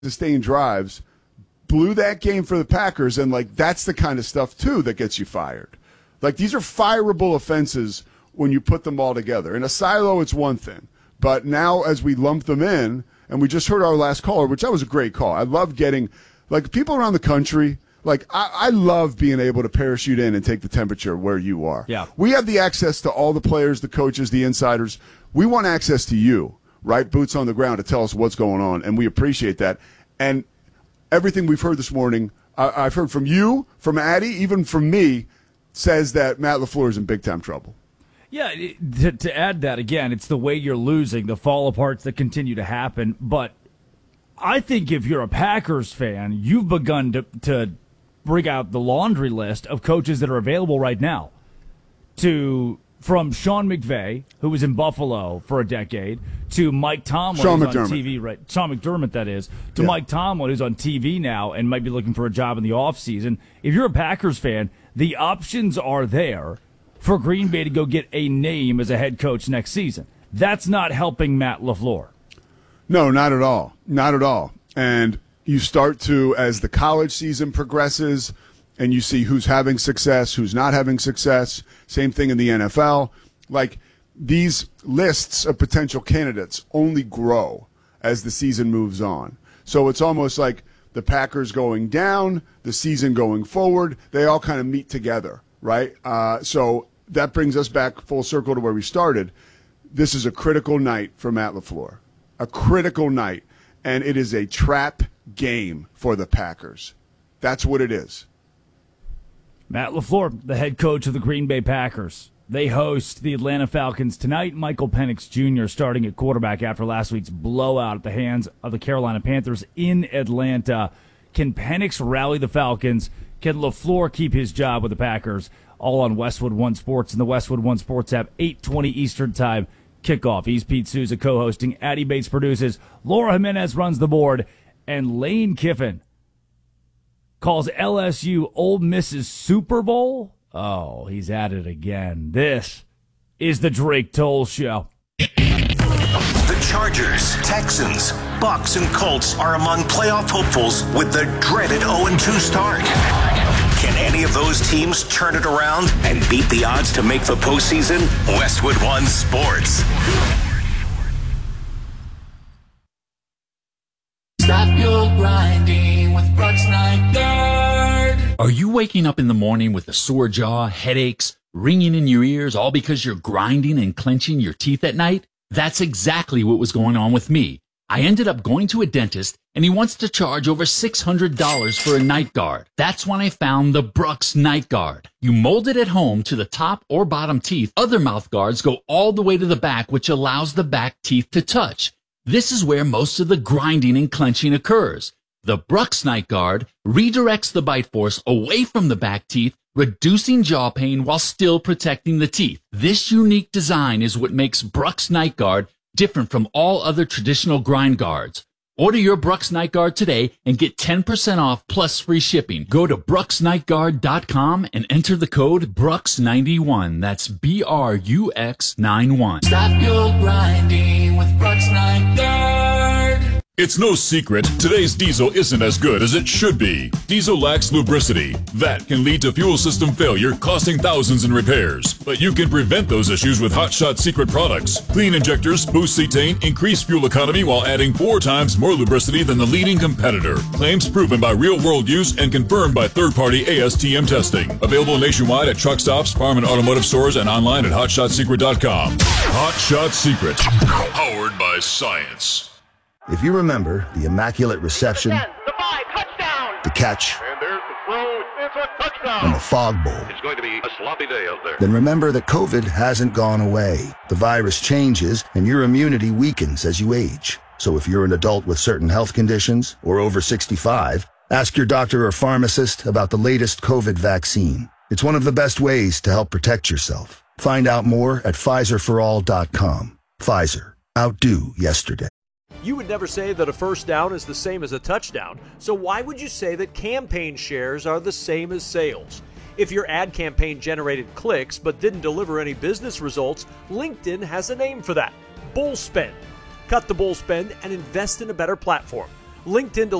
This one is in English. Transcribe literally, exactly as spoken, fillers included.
sustained drives, blew that game for the Packers, and, like, that's the kind of stuff, too, that gets you fired. Like, these are fireable offenses when you put them all together. In a silo, it's one thing. But now as we lump them in, and we just heard our last caller, which that was a great call. I love getting, like, people around the country, like, I, I love being able to parachute in and take the temperature where you are. Yeah. We have the access to all the players, the coaches, the insiders. We want access to you, right? Boots on the ground to tell us what's going on, and we appreciate that. And everything we've heard this morning, I, I've heard from you, from Addy, even from me, says that Matt LaFleur is in big-time trouble. Yeah, to, to add that, again, it's the way you're losing, the fall-aparts that continue to happen. But I think if you're a Packers fan, you've begun to, to bring out the laundry list of coaches that are available right now. To From Sean McVay, who was in Buffalo for a decade, to Mike Tomlin, Sean who's McDermott. on T V, right? Sean McDermott, that is. To Yeah. Mike Tomlin, who's on T V now and might be looking for a job in the offseason. If you're a Packers fan, the options are there for Green Bay to go get a name as a head coach next season. That's not helping Matt LaFleur. No, not at all. Not at all. And you start to, as the college season progresses, and you see who's having success, who's not having success. Same thing in the N F L. Like, these lists of potential candidates only grow as the season moves on. So it's almost like the Packers going down, the season going forward, they all kind of meet together, right? Uh, so that brings us back full circle to where we started. This is a critical night for Matt LaFleur, a critical night, and it is a trap game for the Packers. That's what it is. Matt LaFleur, the head coach of the Green Bay Packers. They host the Atlanta Falcons tonight. Michael Penix Junior starting at quarterback after last week's blowout at the hands of the Carolina Panthers in Atlanta. Can Penix rally the Falcons? Can LaFleur keep his job with the Packers? All on Westwood One Sports and the Westwood One Sports app, eight twenty Eastern Time kickoff. He's Pete Souza co-hosting. Addy Bates produces. Laura Jimenez runs the board. And Lane Kiffin calls L S U Ole Miss's Super Bowl. Oh, he's at it again. This is the Drake Toll Show. The Chargers, Texans, Bucks, and Colts are among playoff hopefuls with the dreaded oh and two start. Can any of those teams turn it around and beat the odds to make the postseason? Westwood One Sports. Stop your grinding with Brooks Night Guard. Are you waking up in the morning with a sore jaw, headaches, ringing in your ears, all because you're grinding and clenching your teeth at night? That's exactly what was going on with me. I ended up going to a dentist, and he wants to charge over six hundred dollars for a night guard. That's when I found the Brooks Night Guard. You mold it at home to the top or bottom teeth. Other mouth guards go all the way to the back, which allows the back teeth to touch. This is where most of the grinding and clenching occurs. The Brooks Night Guard redirects the bite force away from the back teeth, reducing jaw pain while still protecting the teeth. This unique design is what makes Brooks Night Guard different from all other traditional grind guards. Order your Brooks Night Guard today and get ten percent off plus free shipping. Go to brooks night guard dot com and enter the code Brooks ninety-one. That's B R U X ninety-one. Stop your grinding with Brooks Night Guard. It's no secret, today's diesel isn't as good as it should be. Diesel lacks lubricity. That can lead to fuel system failure, costing thousands in repairs. But you can prevent those issues with Hot Shot Secret products. Clean injectors, boost cetane, increase fuel economy while adding four times more lubricity than the leading competitor. Claims proven by real-world use and confirmed by third-party A S T M testing. Available nationwide at truck stops, farm and automotive stores, and online at hot shot secret dot com. Hot Shot Secret. Powered by science. If you remember the immaculate reception, ten, the five, touchdown. the catch, And there's the throw. It's a touchdown. and the fog bowl, It's going to be a sloppy day out there. then remember that COVID hasn't gone away. The virus changes, and your immunity weakens as you age. So if you're an adult with certain health conditions or over sixty-five, ask your doctor or pharmacist about the latest COVID vaccine. It's one of the best ways to help protect yourself. Find out more at Pfizer for all dot com. Pfizer. Outdo yesterday. You would never say that a first down is the same as a touchdown, so why would you say that campaign shares are the same as sales? If your ad campaign generated clicks but didn't deliver any business results, LinkedIn has a name for that: bull spend. Cut the bull spend and invest in a better platform. LinkedIn